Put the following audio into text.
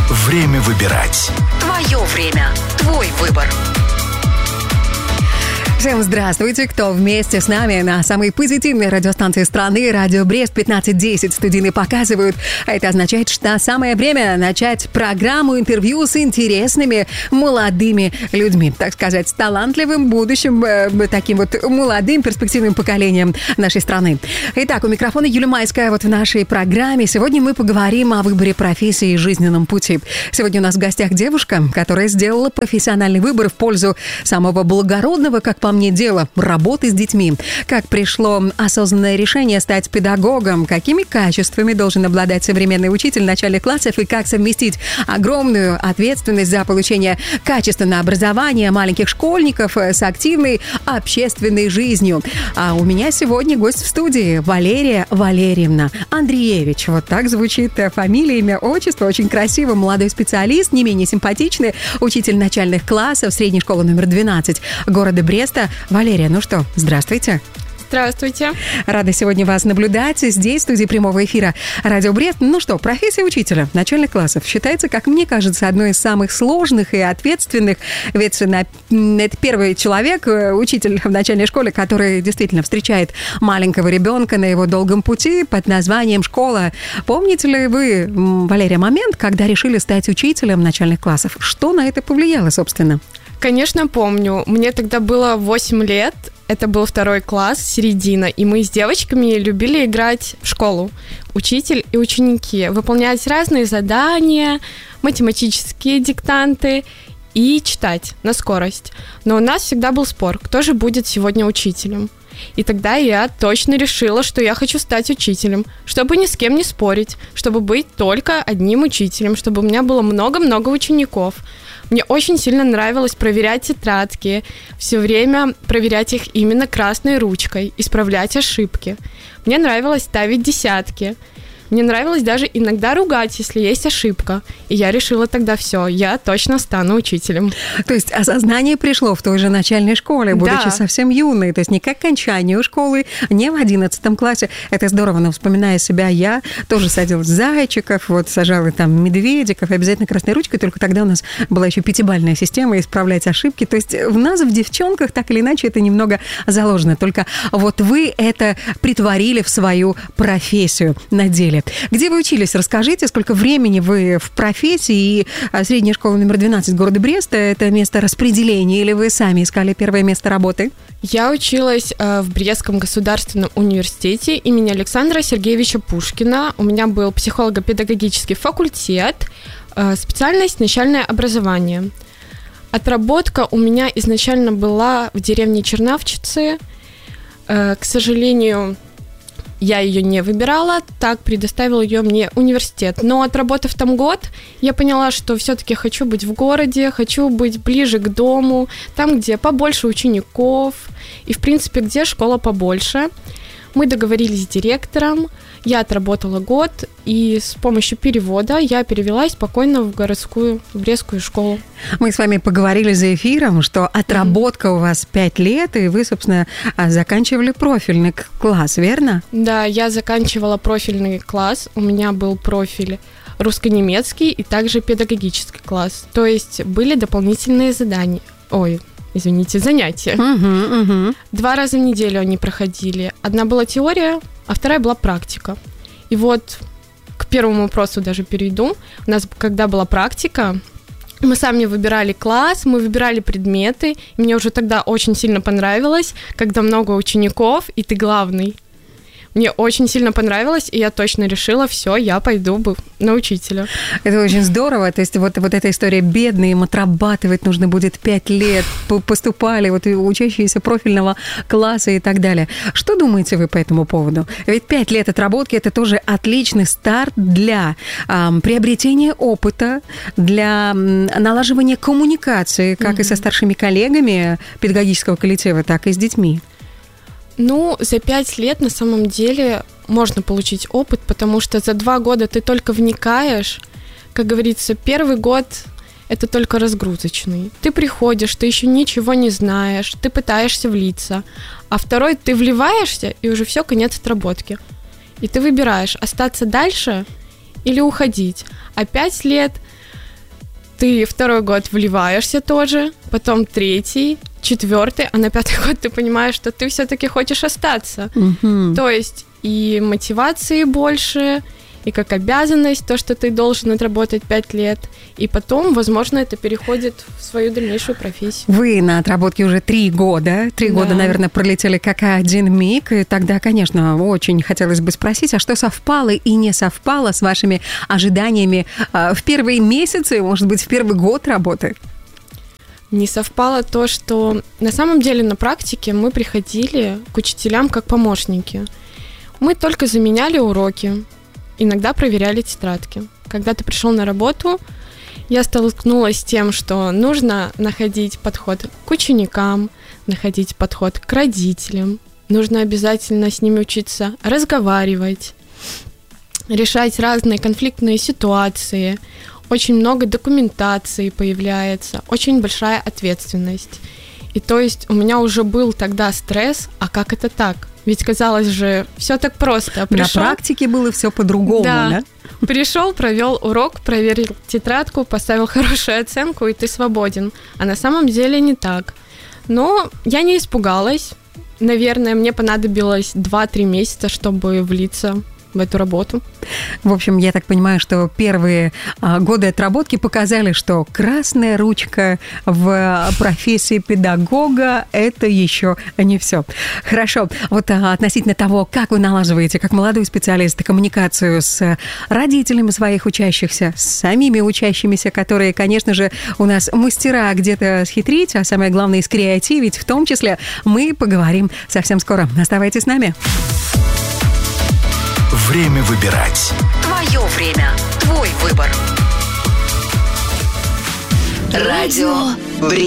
Время выбирать. Твое время. Твой выбор. Всем здравствуйте, кто вместе с нами на самой позитивной радиостанции страны, радио Брест 1510 студийные показывают. Это означает, что самое время начать программу интервью с интересными молодыми людьми, так сказать, с талантливым будущим, таким вот молодым перспективным поколением нашей страны. Итак, у микрофона Юлия Майская вот в нашей программе. Сегодня мы поговорим о выборе профессии и жизненном пути. Сегодня у нас в гостях девушка, которая сделала профессиональный выбор в пользу самого благородного, как по мне, дело работы с детьми. Как пришло осознанное решение стать педагогом, какими качествами должен обладать современный учитель начальных классов и как совместить огромную ответственность за получение качественного образования маленьких школьников с активной общественной жизнью. А у меня сегодня гость в студии Валерия Валерьевна Андреевич. Вот так звучит фамилия, имя, отчество. Очень красиво. Молодой специалист, не менее симпатичный, учитель начальных классов средней школы номер 12 города Бреста. Валерия, ну что, здравствуйте. Здравствуйте. Рада сегодня вас наблюдать здесь, в студии прямого эфира «Радио Брест». Ну что, профессия учителя начальных классов считается, как мне кажется, одной из самых сложных и ответственных. Ведь это первый человек, учитель в начальной школе, который действительно встречает маленького ребенка на его долгом пути под названием «школа». Помните ли вы, Валерия, момент, когда решили стать учителем начальных классов? Что на это повлияло, собственно? Конечно, помню. Мне тогда было 8 лет. Это был 2 класс, середина. И мы с девочками любили играть в школу. Учитель и ученики. Выполнять разные задания, математические диктанты и читать на скорость. Но у нас всегда был спор, кто же будет сегодня учителем. И тогда я точно решила, что я хочу стать учителем, чтобы ни с кем не спорить, чтобы быть только одним учителем, чтобы у меня было много-много учеников. Мне очень сильно нравилось проверять тетрадки, все время проверять их именно красной ручкой, исправлять ошибки. Мне нравилось ставить десятки. Мне нравилось даже иногда ругать, если есть ошибка. И я решила тогда все, я точно стану учителем. То есть осознание пришло в той же начальной школе, будучи совсем юной. То есть не к окончанию школы, не в 11 классе. Это здорово, но вспоминая себя, я тоже садила зайчиков, вот сажала там медведиков, обязательно красной ручкой, только тогда у нас была еще 5-бальная система, исправлять ошибки. То есть в нас, в девчонках, так или иначе, это немного заложено. Только вот вы это притворили в свою профессию на деле. Где вы учились? Расскажите, сколько времени вы в профессии, и средняя школа номер 12 города Бреста – это место распределения, или вы сами искали первое место работы? Я училась в Брестском государственном университете имени Александра Сергеевича Пушкина. У меня был психолого-педагогический факультет, специальность начальное образование. Отработка у меня изначально была в деревне Чернавчицы. К сожалению, я ее не выбирала, так предоставил ее мне университет. Но отработав там год, я поняла, что все-таки хочу быть в городе, хочу быть ближе к дому, там, где побольше учеников и, в принципе, где школа побольше. Мы договорились с директором, я отработала год, и с помощью перевода я перевелась спокойно в Брестскую школу. Мы с вами поговорили за эфиром, что отработка у вас 5 лет, и вы, собственно, заканчивали профильный класс, верно? Да, я заканчивала профильный класс, у меня был профиль русско-немецкий и также педагогический класс, то есть были дополнительные задания. Занятия. 2 раза в неделю они проходили. Одна была теория, а вторая была практика. И вот к первому вопросу даже перейду. У нас, когда была практика, мы сами выбирали класс, мы выбирали предметы. И мне уже тогда очень сильно понравилось, когда много учеников, и ты главный. Мне очень сильно понравилось, и я точно решила, все, я пойду на учителя. Это очень здорово. То есть вот эта история бедная, им отрабатывать нужно будет 5 лет. Поступали вот учащиеся профильного класса и так далее. Что думаете вы по этому поводу? Ведь 5 лет отработки – это тоже отличный старт для приобретения опыта, для налаживания коммуникации, как и со старшими коллегами педагогического коллектива, так и с детьми. За 5 лет на самом деле можно получить опыт, потому что за 2 года ты только вникаешь. Как говорится, первый год – это только разгрузочный. Ты приходишь, ты еще ничего не знаешь, ты пытаешься влиться. А второй – ты вливаешься, и уже все, конец отработки. И ты выбираешь, остаться дальше или уходить. А 5 лет ты второй год вливаешься тоже, потом третий, четвертый, а на пятый год ты понимаешь, что ты все-таки хочешь остаться. То есть и мотивации больше, и как обязанность, то, что ты должен отработать 5 лет, и потом, возможно, это переходит в свою дальнейшую профессию. Вы на отработке уже 3 года. 3 года, наверное, пролетели как один миг. И тогда, конечно, очень хотелось бы спросить, а что совпало и не совпало с вашими ожиданиями в первые месяцы, может быть, в первый год работы? Не совпало то, что на самом деле на практике мы приходили к учителям как помощники. Мы только заменяли уроки, иногда проверяли тетрадки. Когда ты пришел на работу, я столкнулась с тем, что нужно находить подход к ученикам, находить подход к родителям, нужно обязательно с ними учиться разговаривать, решать разные конфликтные ситуации. Очень много документации появляется, очень большая ответственность. И то есть у меня уже был тогда стресс, а как это так? Ведь казалось же, все так просто. Пришел, на практике было все по-другому, да? Пришел, провел урок, проверил тетрадку, поставил хорошую оценку, и ты свободен. А на самом деле не так. Но я не испугалась. Наверное, мне понадобилось 2-3 месяца, чтобы влиться в эту работу. В общем, я так понимаю, что первые годы отработки показали, что красная ручка в профессии педагога – это еще не все. Хорошо. Вот относительно того, как вы налаживаете, как молодой специалист, коммуникацию с родителями своих учащихся, с самими учащимися, которые, конечно же, у нас мастера где-то схитрить, а самое главное – скреативить, в том числе, мы поговорим совсем скоро. Оставайтесь с нами. Время выбирать. Твое время. Твой выбор. Радио Брест.